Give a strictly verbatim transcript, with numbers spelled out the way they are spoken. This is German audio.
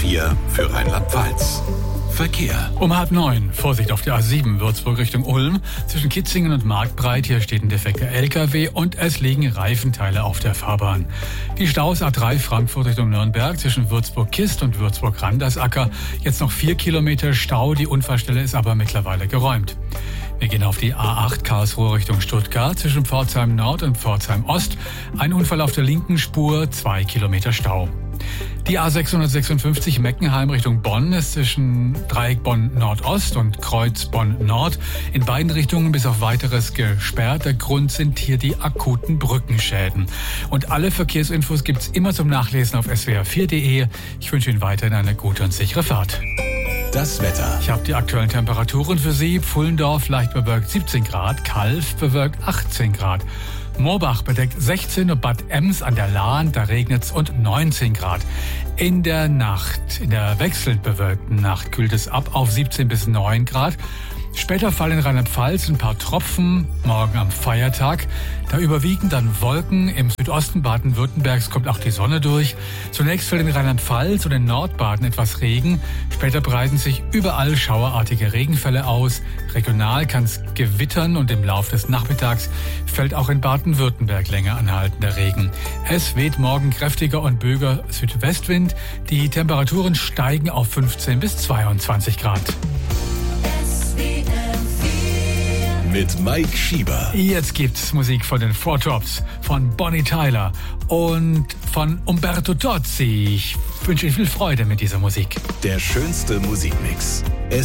vier für Rheinland-Pfalz. Verkehr. Um halb neun. Vorsicht auf der A sieben Würzburg Richtung Ulm. Zwischen Kitzingen und Marktbreit. Hier steht ein defekter L K W und es liegen Reifenteile auf der Fahrbahn. Die Staus A drei Frankfurt Richtung Nürnberg zwischen Würzburg-Kist und Würzburg-Randersacker. Jetzt noch vier Kilometer Stau. Die Unfallstelle ist aber mittlerweile geräumt. Wir gehen auf die A acht Karlsruhe Richtung Stuttgart zwischen Pforzheim Nord und Pforzheim Ost. Ein Unfall auf der linken Spur, zwei Kilometer Stau. Die A sechshundertsechsundfünfzig Meckenheim Richtung Bonn ist zwischen Dreieck Bonn Nordost und Kreuz Bonn Nord in beiden Richtungen bis auf weiteres gesperrt. Der Grund sind hier die akuten Brückenschäden. Und alle Verkehrsinfos gibt's immer zum Nachlesen auf s w r vier punkt d e. Ich wünsche Ihnen weiterhin eine gute und sichere Fahrt. Das Wetter. Ich habe die aktuellen Temperaturen für Sie. Pfullendorf leicht bewölkt siebzehn Grad, Calw bewölkt achtzehn Grad. Moorbach bedeckt sechzehn und Bad Ems an der Lahn, da regnet's und neunzehn Grad. In der Nacht, in der wechselnd bewölkten Nacht kühlt es ab auf siebzehn bis neun Grad. Später fallen in Rheinland-Pfalz ein paar Tropfen, morgen am Feiertag. Da überwiegen dann Wolken. Im Südosten Baden-Württembergs kommt auch die Sonne durch. Zunächst fällt in Rheinland-Pfalz und in Nordbaden etwas Regen. Später breiten sich überall schauerartige Regenfälle aus. Regional kann es gewittern und im Lauf des Nachmittags fällt auch in Baden-Württemberg länger anhaltender Regen. Es weht morgen kräftiger und böiger Südwestwind. Die Temperaturen steigen auf fünfzehn bis zweiundzwanzig Grad. Mit Mike Schieber. Jetzt gibt's Musik von den Four Tops, von Bonnie Tyler und von Umberto Tozzi. Ich wünsche Ihnen viel Freude mit dieser Musik. Der schönste Musikmix.